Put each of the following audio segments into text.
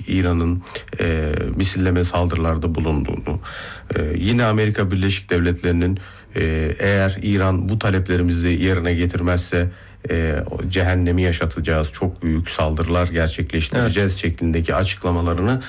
İran'ın misilleme saldırılarda bulunduğunu, yine Amerika Birleşik Devletleri'nin eğer İran bu taleplerimizi yerine getirmezse cehennemi yaşatacağız, çok büyük saldırılar gerçekleştireceğiz şeklindeki açıklamalarını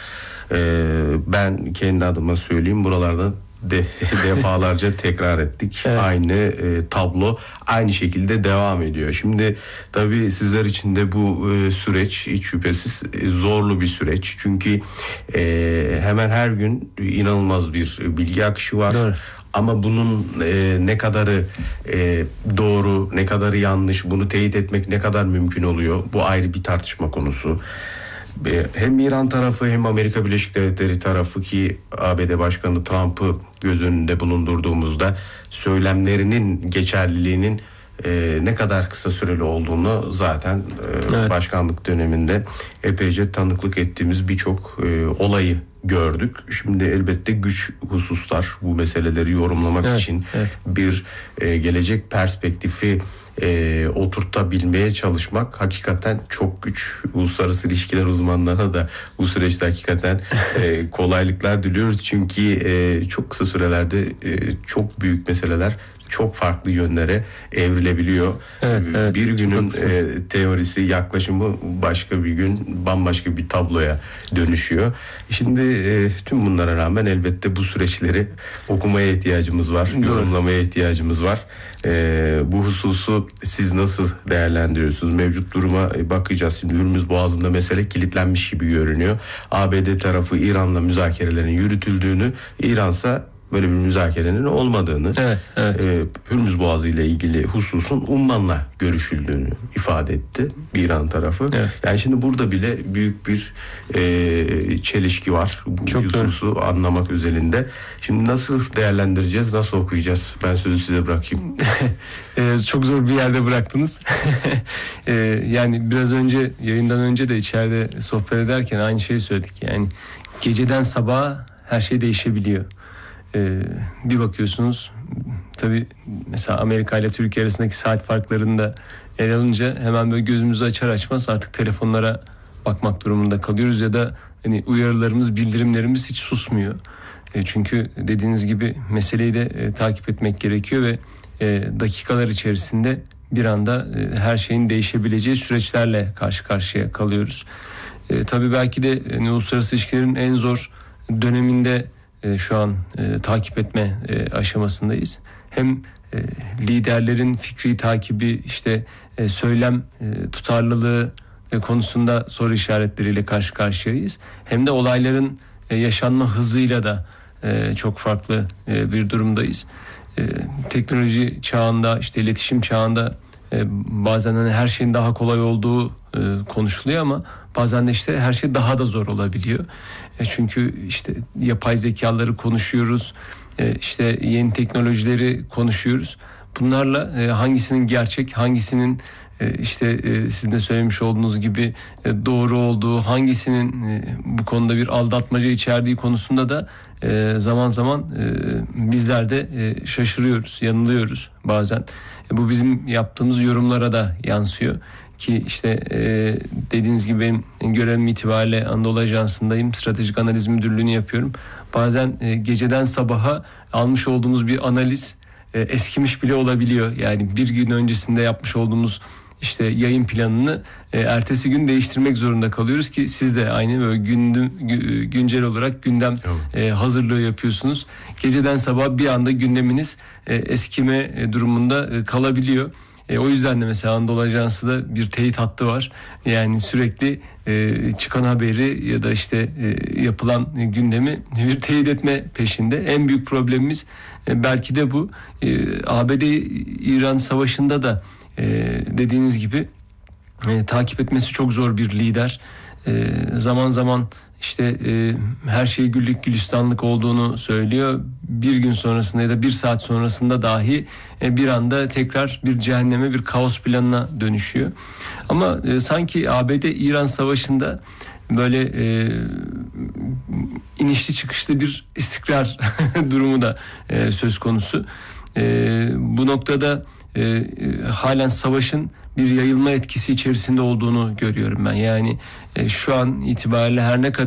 ben kendi adıma söyleyeyim, buralarda defalarca tekrar ettik. Aynı tablo aynı şekilde devam ediyor. Şimdi tabii sizler için de bu süreç hiç şüphesiz zorlu bir süreç. Çünkü hemen her gün inanılmaz bir bilgi akışı var. Doğru. Ama bunun ne kadarı doğru, ne kadarı yanlış, bunu teyit etmek ne kadar mümkün oluyor? Bu ayrı bir tartışma konusu. Hem İran tarafı hem Amerika Birleşik Devletleri tarafı, ki ABD Başkanı Trump'ı göz önünde bulundurduğumuzda söylemlerinin geçerliliğinin ne kadar kısa süreli olduğunu zaten başkanlık döneminde epeyce tanıklık ettiğimiz birçok olayı gördük. Şimdi elbette güç hususlar, bu meseleleri yorumlamak için bir gelecek perspektifi oturtabilmeye çalışmak hakikaten çok güç. Uluslararası ilişkiler uzmanlarına da bu süreçte hakikaten kolaylıklar diliyoruz. Çünkü çok kısa sürelerde çok büyük meseleler çok farklı yönlere evrilebiliyor. Bir günün teorisi, yaklaşımı başka bir gün bambaşka bir tabloya dönüşüyor. Şimdi tüm bunlara rağmen elbette bu süreçleri okumaya ihtiyacımız var, yorumlamaya ihtiyacımız var. Bu hususu siz nasıl değerlendiriyorsunuz? Mevcut duruma bakacağız. Şimdi Hürmüz Boğazı'nda mesele kilitlenmiş gibi görünüyor. ABD tarafı İran'la müzakerelerin yürütüldüğünü, İran'sa böyle bir müzakerenin olmadığını, Hürmüz Boğazı ile ilgili hususun Umman'la görüşüldüğünü ifade etti İran tarafı. Yani şimdi burada bile büyük bir çelişki var. Bu hususu anlamak özelinde. Şimdi nasıl değerlendireceğiz, nasıl okuyacağız? Ben sözü size bırakayım. Çok zor bir yerde bıraktınız. Yani biraz önce, yayından önce de içeride sohbet ederken aynı şeyi söyledik. Yani geceden sabaha her şey değişebiliyor. Bir bakıyorsunuz, tabii mesela Amerika ile Türkiye arasındaki saat farklarını da ele alınca hemen böyle gözümüzü açar açmaz artık telefonlara bakmak durumunda kalıyoruz ya da hani uyarılarımız, bildirimlerimiz hiç susmuyor. Çünkü dediğiniz gibi meseleyi de takip etmek gerekiyor ve dakikalar içerisinde bir anda her şeyin değişebileceği süreçlerle karşı karşıya kalıyoruz. Tabii belki de uluslararası ilişkilerin en zor döneminde şu an takip etme aşamasındayız. Hem liderlerin fikri takibi, işte söylem tutarlılığı konusunda soru işaretleriyle karşı karşıyayız. Hem de olayların yaşanma hızıyla da çok farklı bir durumdayız. Teknoloji çağında, işte iletişim çağında bazen hani her şeyin daha kolay olduğu konuşuluyor ama bazen de işte her şey daha da zor olabiliyor. Çünkü işte yapay zekaları konuşuyoruz, işte yeni teknolojileri konuşuyoruz. Bunlarla hangisinin gerçek, hangisinin işte sizin de söylemiş olduğunuz gibi doğru olduğu, hangisinin bu konuda bir aldatmaca içerdiği konusunda da zaman zaman bizler de şaşırıyoruz, yanılıyoruz bazen. Bu bizim yaptığımız yorumlara da yansıyor. Ki işte dediğiniz gibi benim görevim itibariyle Anadolu Ajansı'ndayım. Stratejik Analiz Müdürlüğü'nü yapıyorum. Bazen geceden sabaha almış olduğumuz bir analiz eskimiş bile olabiliyor. Yani bir gün öncesinde yapmış olduğumuz işte yayın planını ertesi gün değiştirmek zorunda kalıyoruz ki siz de aynı böyle güncel olarak gündem hazırlığı yapıyorsunuz. Geceden sabah bir anda gündeminiz eskime durumunda kalabiliyor. O yüzden de mesela Anadolu Ajansı'da bir teyit hattı var. Yani sürekli çıkan haberi ya da işte yapılan gündemi bir teyit etme peşinde. En büyük problemimiz belki de bu. ABD-İran savaşında da dediğiniz gibi takip etmesi çok zor bir lider. Zaman zaman işte her şey güllük gülistanlık olduğunu söylüyor. Bir gün sonrasında ya da bir saat sonrasında dahi bir anda tekrar bir cehenneme, bir kaos planına dönüşüyor. Ama sanki ABD-İran savaşında böyle inişli çıkışlı bir istikrar durumu da söz konusu. Bu noktada halen savaşın bir yayılma etkisi içerisinde olduğunu görüyorum ben. Yani şu an itibariyle her ne kadar